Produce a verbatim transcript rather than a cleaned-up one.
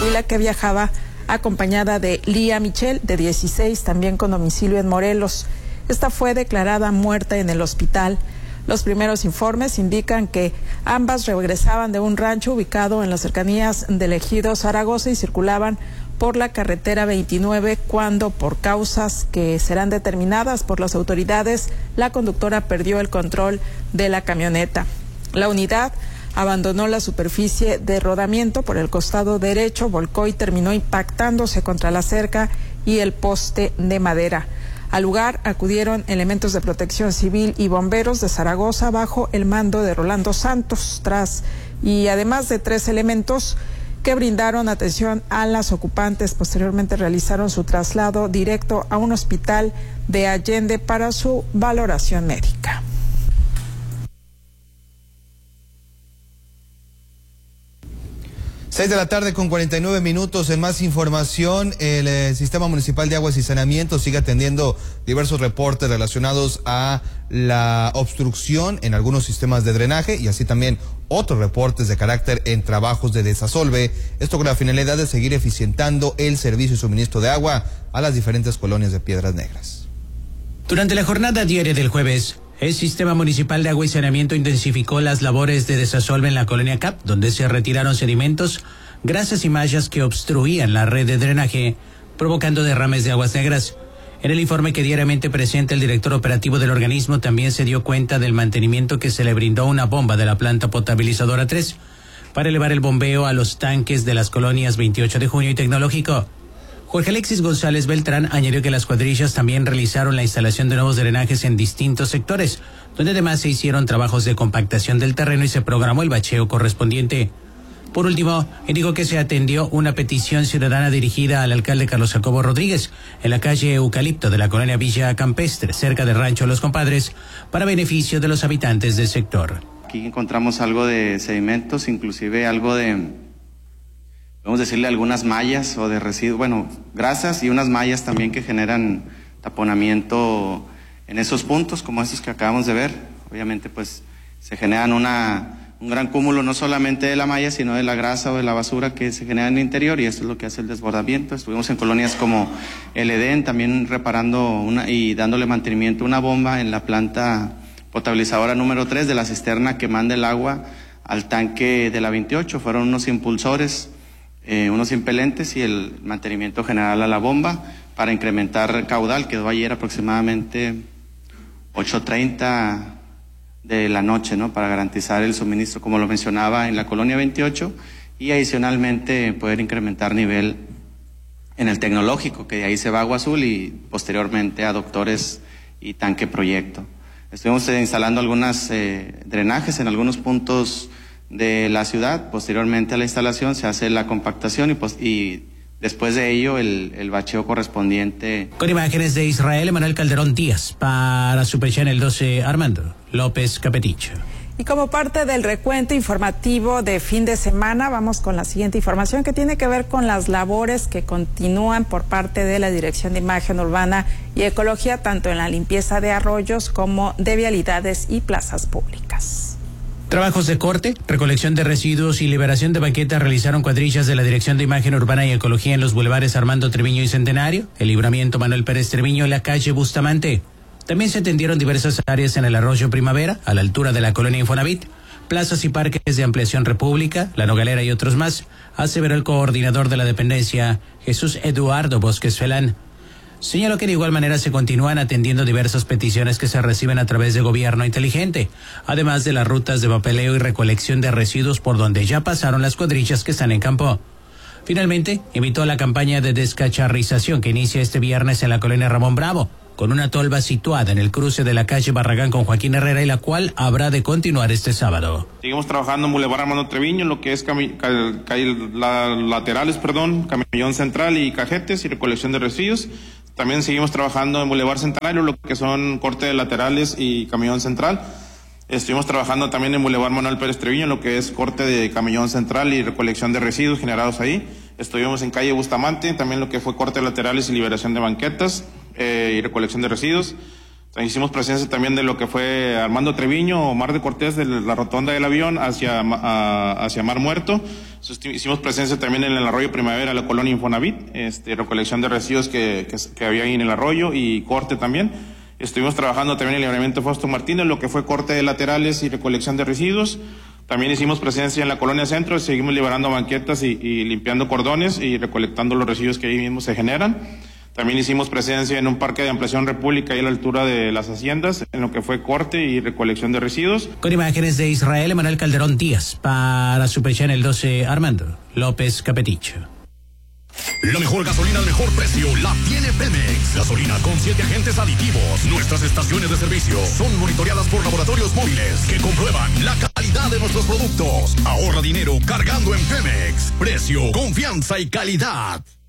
Coahuila, que viajaba acompañada de Lía Michel, de dieciséis, también con domicilio en Morelos. Esta fue declarada muerta en el hospital. Los primeros informes indican que ambas regresaban de un rancho ubicado en las cercanías del ejido Zaragoza y circulaban por la carretera veintinueve cuando, por causas que serán determinadas por las autoridades, la conductora perdió el control de la camioneta. La unidad abandonó la superficie de rodamiento por el costado derecho, volcó y terminó impactándose contra la cerca y el poste de madera. Al lugar acudieron elementos de protección civil y bomberos de Zaragoza bajo el mando de Rolando Santos, tras y además de tres elementos que brindaron atención a las ocupantes. Posteriormente realizaron su traslado directo a un hospital de Allende para su valoración médica. Seis de la tarde con cuarenta y nueve minutos. En más información, el eh, Sistema Municipal de Aguas y Saneamiento sigue atendiendo diversos reportes relacionados a la obstrucción en algunos sistemas de drenaje y así también otros reportes de carácter en trabajos de desasolve. Esto con la finalidad de seguir eficientando el servicio y suministro de agua a las diferentes colonias de Piedras Negras. Durante la jornada diaria del jueves, el Sistema Municipal de Agua y Saneamiento intensificó las labores de desasolve en la colonia Cap, donde se retiraron sedimentos, grasas y mallas que obstruían la red de drenaje, provocando derrames de aguas negras. En el informe que diariamente presenta el director operativo del organismo, también se dio cuenta del mantenimiento que se le brindó a una bomba de la planta potabilizadora tres para elevar el bombeo a los tanques de las colonias veintiocho de junio y Tecnológico. Jorge Alexis González Beltrán añadió que las cuadrillas también realizaron la instalación de nuevos drenajes en distintos sectores, donde además se hicieron trabajos de compactación del terreno y se programó el bacheo correspondiente. Por último, indicó que se atendió una petición ciudadana dirigida al alcalde Carlos Jacobo Rodríguez en la calle Eucalipto de la colonia Villa Campestre, cerca del rancho Los Compadres, para beneficio de los habitantes del sector. Aquí encontramos algo de sedimentos, inclusive algo de... Vamos a decirle algunas mallas o de residuos, bueno, grasas y unas mallas también que generan taponamiento en esos puntos, como estos que acabamos de ver. Obviamente, pues, se generan una, un gran cúmulo no solamente de la malla, sino de la grasa o de la basura que se genera en el interior, y esto es lo que hace el desbordamiento. Estuvimos en colonias como el Edén, también reparando una y dándole mantenimiento a una bomba en la planta potabilizadora número tres de la cisterna que manda el agua al tanque de la veintiocho. Fueron unos impulsores, Eh, unos impelentes y el mantenimiento general a la bomba para incrementar caudal. Quedó ayer aproximadamente ocho treinta de la noche, ¿no? Para garantizar el suministro, como lo mencionaba, en la colonia veintiocho, y adicionalmente poder incrementar nivel en el Tecnológico, que de ahí se va a Agua Azul y posteriormente a Doctores y Tanque Proyecto. Estuvimos eh, instalando algunos eh, drenajes en algunos puntos de la ciudad. Posteriormente a la instalación se hace la compactación y, pues, y después de ello el, el bacheo correspondiente. Con imágenes de Israel Emanuel Calderón Díaz para Super Channel doce, Armando López Capeticho. Y como parte del recuento informativo de fin de semana, vamos con la siguiente información que tiene que ver con las labores que continúan por parte de la Dirección de Imagen Urbana y Ecología, tanto en la limpieza de arroyos como de vialidades y plazas públicas. Trabajos de corte, recolección de residuos y liberación de banquetas realizaron cuadrillas de la Dirección de Imagen Urbana y Ecología en los bulevares Armando Treviño y Centenario, el Libramiento Manuel Pérez Treviño y la calle Bustamante. También se atendieron diversas áreas en el Arroyo Primavera, a la altura de la colonia Infonavit, plazas y parques de Ampliación República, La Nogalera y otros más, aseveró el coordinador de la dependencia, Jesús Eduardo Bosques Felán. Señaló que de igual manera se continúan atendiendo diversas peticiones que se reciben a través de Gobierno Inteligente, además de las rutas de papeleo y recolección de residuos por donde ya pasaron las cuadrillas que están en campo. Finalmente, invitó a la campaña de descacharrización que inicia este viernes en la colonia Ramón Bravo, con una tolva situada en el cruce de la calle Barragán con Joaquín Herrera y la cual habrá de continuar este sábado. Seguimos trabajando en Boulevard Armando Treviño, en lo que es cami- ca- ca- la, laterales, perdón, camellón central y cajetes y recolección de residuos. También seguimos trabajando en Boulevard Centenario, lo que son corte de laterales y camellón central. Estuvimos trabajando también en Boulevard Manuel Pérez Treviño, lo que es corte de camellón central y recolección de residuos generados ahí. Estuvimos en calle Bustamante, también lo que fue corte de laterales y liberación de banquetas eh, y recolección de residuos. Hicimos presencia también de lo que fue Armando Treviño o Mar de Cortés, de la rotonda del avión hacia, a, hacia Mar Muerto. Hicimos presencia también en el arroyo Primavera, la colonia Infonavit, este, recolección de residuos que, que, que había ahí en el arroyo y corte también. Estuvimos trabajando también en el libramiento Fausto Martínez, lo que fue corte de laterales y recolección de residuos. También hicimos presencia en la colonia Centro, seguimos liberando banquetas y, y limpiando cordones y recolectando los residuos que ahí mismo se generan. También hicimos presencia en un parque de ampliación República, ahí a la altura de las haciendas, en lo que fue corte y recolección de residuos. Con imágenes de Israel, Emanuel Calderón Díaz, para Super Channel doce, Armando López Capeticho. La mejor gasolina al mejor precio la tiene Pemex. Gasolina con siete agentes aditivos. Nuestras estaciones de servicio son monitoreadas por laboratorios móviles que comprueban la calidad de nuestros productos. Ahorra dinero cargando en Pemex. Precio, confianza y calidad.